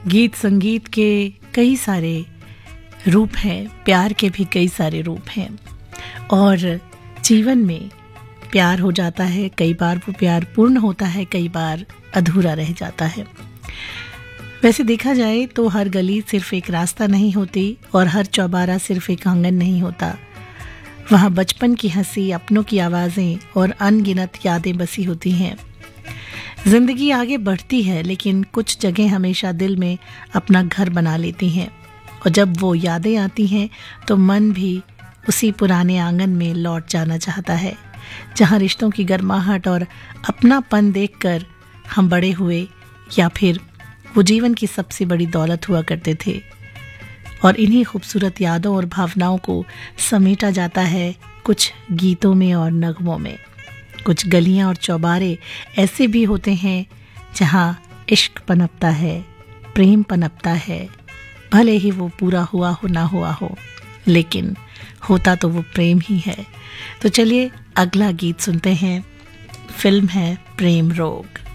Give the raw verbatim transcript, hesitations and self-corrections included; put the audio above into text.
गीत संगीत के कई सारे रूप हैं, प्यार के भी कई सारे रूप हैं और जीवन में प्यार हो जाता है, कई बार वो प्यार पूर्ण होता है, कई बार अधूरा रह जाता है। वैसे देखा जाए तो हर गली सिर्फ एक रास्ता नहीं होती और हर चौबारा सिर्फ एक आंगन नहीं होता। वहाँ बचपन की हंसी, अपनों की आवाज़ें और अनगिनत यादें बसी होती हैं। जिंदगी आगे बढ़ती है लेकिन कुछ जगह हमेशा दिल में अपना घर बना लेती हैं और जब वो यादें आती हैं तो मन भी उसी पुराने आंगन में लौट जाना चाहता है जहाँ रिश्तों की गर्माहट और अपनापन देखकर हम बड़े हुए या फिर वो जीवन की सबसे बड़ी दौलत हुआ करते थे। और इन्हीं खूबसूरत यादों और भावनाओं को समेटा जाता है कुछ गीतों में और नगमों में। कुछ गलियां और चौबारे ऐसे भी होते हैं जहां इश्क पनपता है, प्रेम पनपता है, भले ही वो पूरा हुआ हो ना हुआ हो, लेकिन होता तो वो प्रेम ही है। तो चलिए अगला गीत सुनते हैं। फिल्म है प्रेम रोग।